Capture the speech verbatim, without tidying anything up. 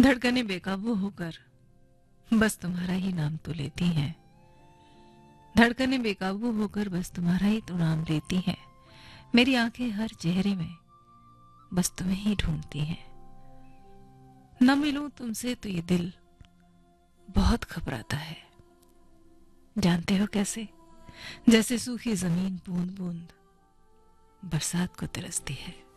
धड़कनें बेकाबू होकर बस तुम्हारा ही नाम तो लेती हैं। धड़कनें बेकाबू होकर बस तुम्हारा ही तो नाम लेती हैं। मेरी आंखें हर चेहरे में बस तुम्हें ही ढूंढती हैं। न मिलूं तुमसे तो ये दिल बहुत घबराता है। जानते हो कैसे? जैसे सूखी जमीन बूंद बूंद बरसात को तरसती है।